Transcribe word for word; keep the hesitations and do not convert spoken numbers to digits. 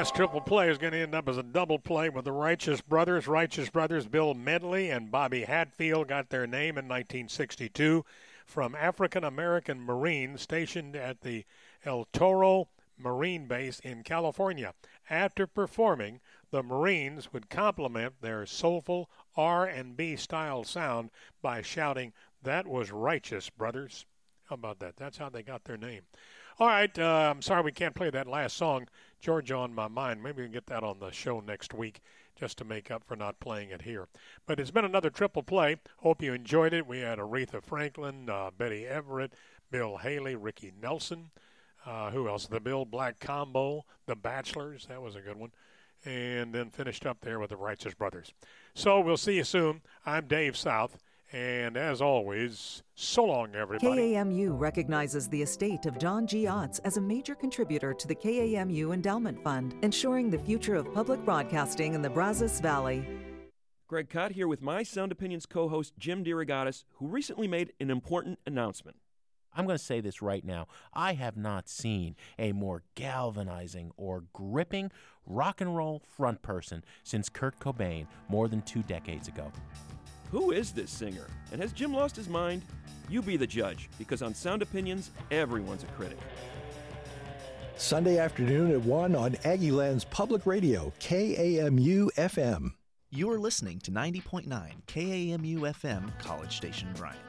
last triple play is going to end up as a double play with the Righteous Brothers. Righteous Brothers, Bill Medley and Bobby Hatfield got their name in nineteen sixty-two from African-American Marines stationed at the El Toro Marine Base in California. After performing, the Marines would complement their soulful R and B style sound by shouting, "That was Righteous Brothers." How about that? That's how they got their name. All right, uh, I'm sorry we can't play that last song, Georgia on My Mind. Maybe we can get that on the show next week just to make up for not playing it here. But it's been another triple play. Hope you enjoyed it. We had Aretha Franklin, uh, Betty Everett, Bill Haley, Ricky Nelson. Uh, who else? The Bill Black Combo, The Bachelors. That was a good one. And then finished up there with the Righteous Brothers. So we'll see you soon. I'm Dave South. And as always, so long, everybody. K A M U recognizes the estate of John G. Otts as a major contributor to the K A M U Endowment Fund, ensuring the future of public broadcasting in the Brazos Valley. Greg Cott here with my Sound Opinions co-host Jim DeRogatis, who recently made an important announcement. I'm going to say this right now. I have not seen a more galvanizing or gripping rock and roll front person since Kurt Cobain more than two decades ago. Who is this singer? And has Jim lost his mind? You be the judge, because on Sound Opinions, everyone's a critic. Sunday afternoon at one on Aggieland's Public Radio, K A M U F M. You are listening to ninety point nine K A M U F M, College Station, Bryant.